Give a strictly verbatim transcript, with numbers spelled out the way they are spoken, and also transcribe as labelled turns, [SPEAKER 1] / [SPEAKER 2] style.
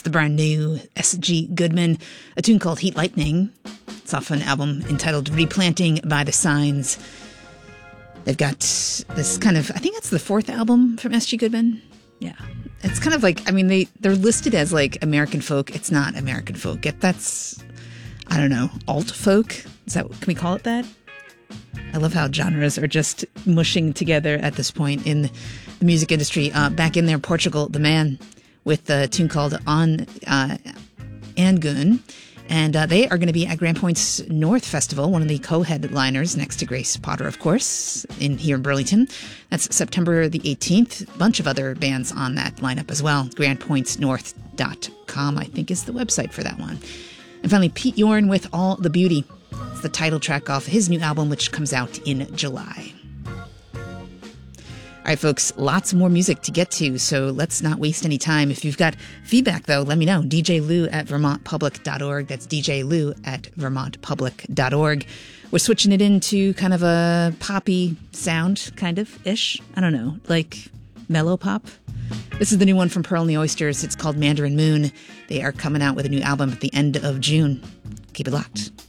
[SPEAKER 1] the brand new S G Goodman, a tune called Heat Lightning. It's off an album entitled Replanting by the Signs. They've got this kind of, I think that's the fourth album from S G Goodman. Yeah. It's kind of like, I mean, they, they're listed as like American folk. It's not American folk. It, that's, I don't know, alt folk? Is that, can we call it that? I love how genres are just mushing together at this point in the music industry. Uh, back in there, Portugal the Man with a tune called On uh, Angun. And uh, they are going to be at Grand Point's North Festival, one of the co-headliners next to Grace Potter, of course, in here in Burlington. That's September the eighteenth. A bunch of other bands on that lineup as well. grand points north dot com, I think, is the website for that one. And finally, Pete Yorn with All the Beauty. It's the title track off his new album, which comes out in July. All right, folks, lots more music to get to, so let's not waste any time. If you've got feedback, though, let me know. D J Lou at vermont public dot org. That's D J Lou at vermont public dot org. We're switching it into kind of a poppy sound, kind of, ish. I don't know, like mellow pop. This is the new one from Pearl and the Oysters. It's called Mandarin Moon. They are coming out with a new album at the end of June. Keep it locked.